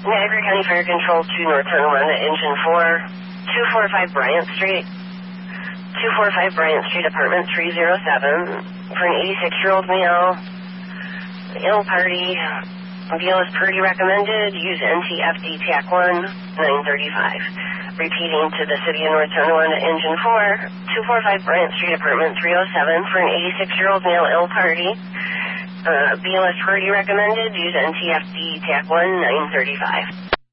Niagara County Fire Control to North Tonawanda, Engine 4, 245 Bryant Street. 245 Bryant Street, apartment 307, for an 86-year-old male. Ill party. BLS Purdy recommended. Use NTFD TAC 1, 935. Repeating to the City of North Tonawanda, Engine 4, 245 Bryant Street, apartment 307, for an 86-year-old male, ill party. BLS Purdy recommended. Use NTFD TAC 1, 935.